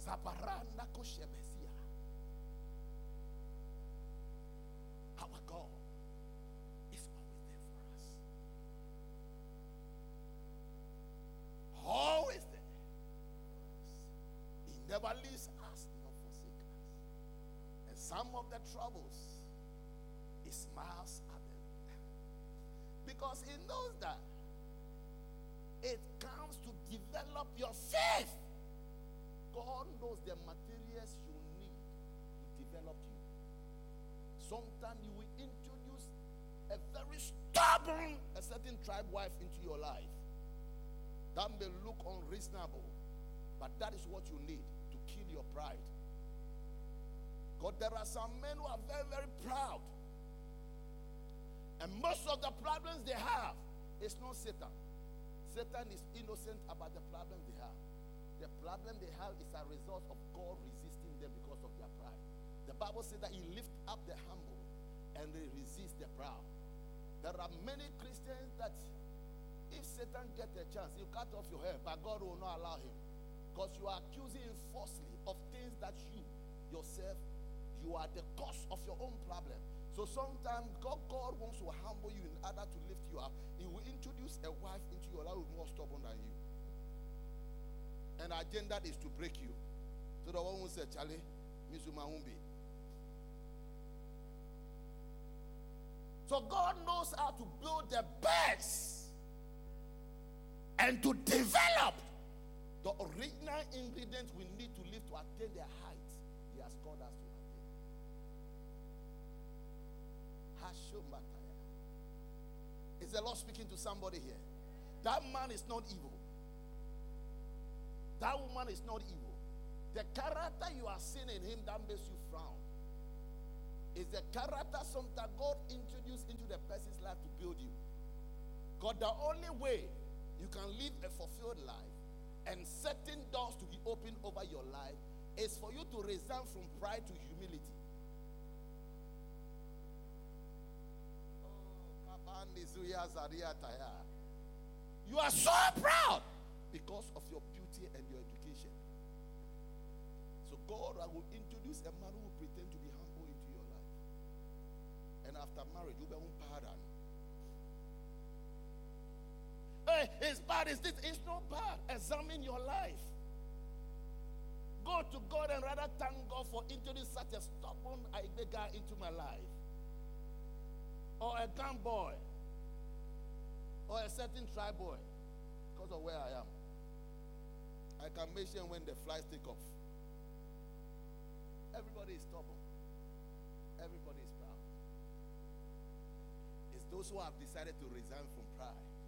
Zabaranda koshebesia. Our God is always there for us. Always there. He never leaves us nor forsakes us. And some of the troubles, he smiles at them. Because he knows that it comes to develop your faith. God knows the materials you need to develop you. Sometimes you will introduce a very stubborn, a certain tribe wife into your life. That may look unreasonable, but that is what you need to kill your pride. God, there are some men who are very, very proud. And most of the problems they have is not Satan. Satan is innocent about the problem they have. The problem they have is a result of God resisting them because of their pride. The Bible says that he lifts up the humble and they resist the proud. There are many Christians that if Satan gets a chance, he'll cut off your hair, but God will not allow him. Because you are accusing him falsely of things that you, yourself, you are the cause of your own problem. So sometimes God wants to humble you in order to lift you up. He will introduce a wife into your life who is more stubborn than you. And our agenda is to break you. So the one who said, Charlie, Mizuma Humbi. So God knows how to build the best and to develop the original ingredients we need to live to attain the heights he has called us to attain. Hashomataya. Is the Lord speaking to somebody here? That man is not evil. That woman is not evil. The character you are seeing in him that makes you frown is the character sometimes God introduced into the person's life to build you. God, the only way you can live a fulfilled life and certain doors to be opened over your life is for you to resign from pride to humility. You are so proud because of your beauty and your education. So God will introduce a man who will pretend to be humble into your life. And after marriage, you will pardon. Hey, it's bad, is this? It's not bad. Examine your life. Go to God and rather thank God for introducing such a stubborn guy into my life. Or a gun boy. Or a certain tribe boy. Because of where I am. I can mention when the flies take off. Everybody is stubborn. Everybody is proud. It's those who have decided to resign from pride